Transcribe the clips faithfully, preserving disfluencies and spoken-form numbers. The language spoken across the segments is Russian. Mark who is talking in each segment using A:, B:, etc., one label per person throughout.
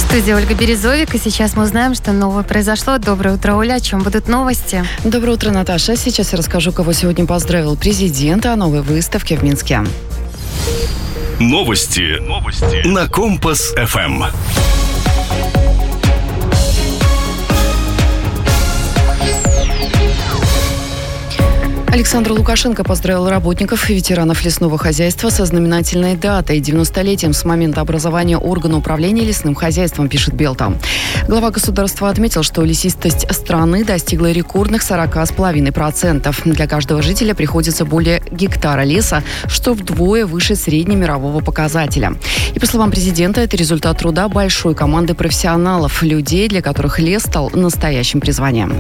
A: студии Ольга Березовик, и сейчас мы узнаем, что нового произошло. Доброе утро, Оля. О чем будут новости?
B: Доброе утро, Наташа. Сейчас я расскажу, кого сегодня поздравил президент о новой выставке в Минске.
C: Новости. Новости. На Компас эф эм.
B: Александр Лукашенко поздравил работников и ветеранов лесного хозяйства со знаменательной датой – девяностолетием с момента образования органа управления лесным хозяйством, пишет Белта. Глава государства отметил, что лесистость страны достигла рекордных сорок целых пять десятых процента. Для каждого жителя приходится более гектара леса, что вдвое выше среднемирового показателя. И по словам президента, это результат труда большой команды профессионалов, людей, для которых лес стал настоящим призванием.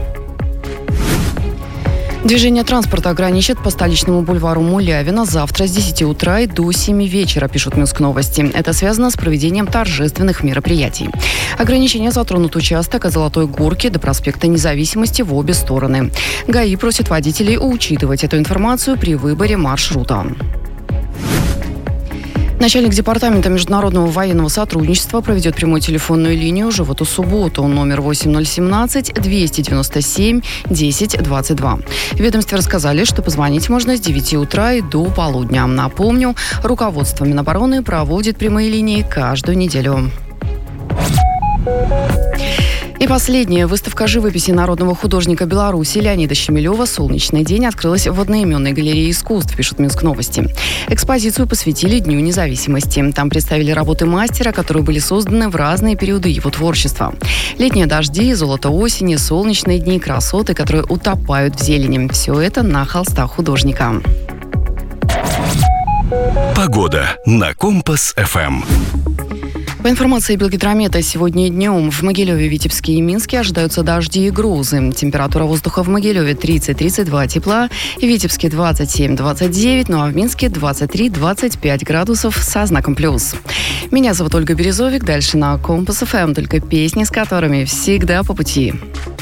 B: Движение транспорта ограничат по столичному бульвару Мулявина завтра с десяти утра и до семи вечера, пишут Минск новости. Это связано с проведением торжественных мероприятий. Ограничения затронут участок от Золотой Горки до проспекта Независимости в обе стороны. ГАИ просит водителей учитывать эту информацию при выборе маршрута. Начальник департамента международного военного сотрудничества проведет прямую телефонную линию уже в эту субботу. Номер восемь ноль один семь двести девяносто семь десять двадцать два. В ведомстве рассказали, что позвонить можно с девяти утра и до полудня. Напомню, руководство Минобороны проводит прямые линии каждую неделю. И последняя выставка живописи народного художника Беларуси Леонида Щемилева «Солнечный день» открылась в одноименной галерее искусств, пишут Минск новости. Экспозицию посвятили Дню независимости. Там представили работы мастера, которые были созданы в разные периоды его творчества. Летние дожди, золото осени, солнечные дни, красоты, которые утопают в зелени. Все это на холстах художника.
C: Погода на Компас эф эм.
B: По информации Белгидромета, сегодня днем в Могилеве, Витебске и Минске ожидаются дожди и грозы. Температура воздуха в Могилеве тридцать - тридцать два тепла, в Витебске двадцать семь - двадцать девять, ну а в Минске двадцать три - двадцать пять градусов со знаком плюс. Меня зовут Ольга Березовик. Дальше на Компас эф эм только песни, с которыми всегда по пути.